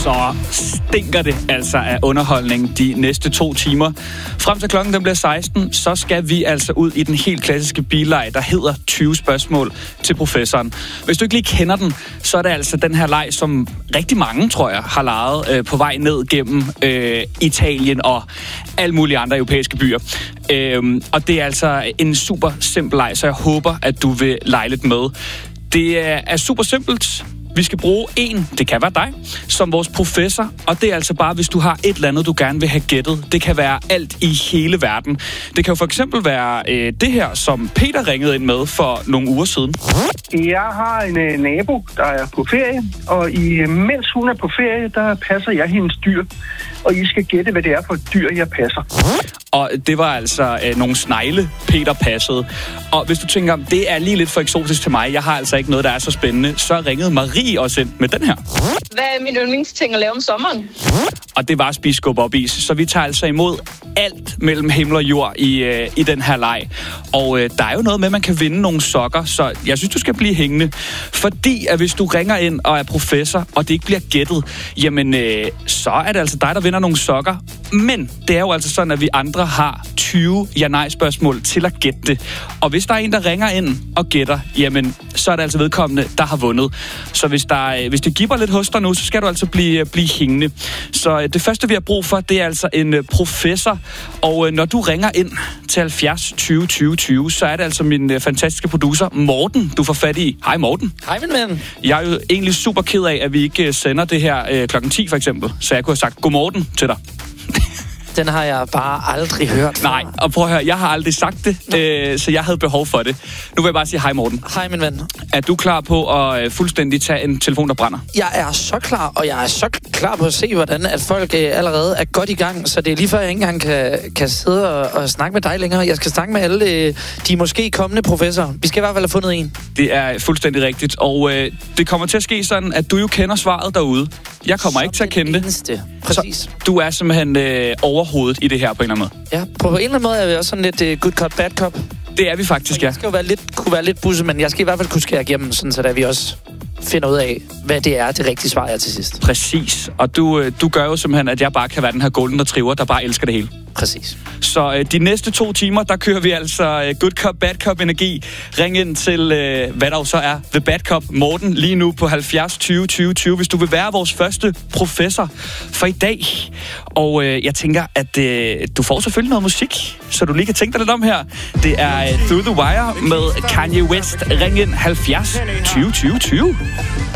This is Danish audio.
så stinker det altså af underholdning de næste 2 timer. Frem til klokken den bliver 16, så skal vi altså ud i den helt klassiske billeg, der hedder 20 spørgsmål til professoren. Hvis du ikke lige kender den, så er det altså den her leg, som rigtig mange, tror jeg, har leget på vej ned gennem Italien og alle mulige andre europæiske byer. Og det er altså en super simpel leg, så jeg håber, at du vil lege lidt med. Det er super simpelt. Vi skal bruge en, det kan være dig, som vores professor, og det er altså bare, hvis du har et eller andet, du gerne vil have gættet. Det kan være alt i hele verden. Det kan jo for eksempel være det her, som Peter ringede ind med for nogle uger siden. Jeg har en nabo, der er på ferie, og mens hun er på ferie, der passer jeg hendes dyr. Og I skal gætte, hvad det er for et dyr, jeg passer. Og det var altså nogle snegle, Peter passede. Og hvis du tænker, det er lige lidt for eksotisk til mig, jeg har altså ikke noget, der er så spændende, så ringede Marie også ind med den her. Hvad er min yndlingsting at lave om sommeren? Og det var at spise skub op is. Så vi tager altså imod alt mellem himmel og jord i den her leg. Og der er jo noget med, at man kan vinde nogle sokker, så jeg synes, du skal blive hængende. Fordi at hvis du ringer ind og er professor, og det ikke bliver gættet, jamen så er det altså dig, der vinder nogle sokker. Men det er jo altså sådan, at vi andre har 20 ja-nej-spørgsmål til at gætte det. Og hvis der er en, der ringer ind og gætter, jamen så er det altså vedkommende, der har vundet. Så hvis det giver lidt hos dig nu, så skal du altså blive hængende. Så det første, vi har brug for, det er altså en professor. Og når du ringer ind til 70 20 20 20, så er det altså min fantastiske producer, Morten, du får fat i. Hej Morten. Hej min ven. Jeg er jo egentlig super ked af, at vi ikke sender det her klokken 10 for eksempel. Så jeg kunne have sagt godmorgen til dig. Den har jeg bare aldrig hørt før. Nej, og prøv at høre, jeg har aldrig sagt det, så jeg havde behov for det. Nu vil jeg bare sige hej Morten. Hej min ven. Er du klar på at fuldstændig tage en telefon, der brænder? Jeg er så klar, og jeg er så klar på at se, hvordan at folk allerede er godt i gang. Så det er lige før, jeg ikke engang kan sidde og snakke med dig længere. Jeg skal snakke med alle de måske kommende professorer. Vi skal i hvert fald have fundet en. Det er fuldstændig rigtigt, og det kommer til at ske sådan, at du jo kender svaret derude. Jeg kommer ikke til at kende det. Præcis. Så du er simpelthen overhovedet i det her på en eller anden måde. Ja, på en eller anden måde er vi også sådan lidt good cop, bad cop. Det er vi faktisk, ja. Jeg skal jo kunne være lidt busse, men jeg skal i hvert fald kunne skære igennem, sådan så der vi også finder ud af, hvad det er, det rigtige svar er til sidst. Præcis. Og du gør jo simpelthen, at jeg bare kan være den her golden retriever, der bare elsker det hele. Præcis. Så de næste 2 timer, der kører vi altså good cop, bad cop energi. Ring ind til, hvad der jo så er, The Bad Cop Morten, lige nu på 70 20 20 20, hvis du vil være vores første professor for i dag. Og jeg tænker, at du får selvfølgelig noget musik, så du lige kan tænke dig lidt om her. Det er Through the Wire med Kanye West. Ring ind 70 20 20 20.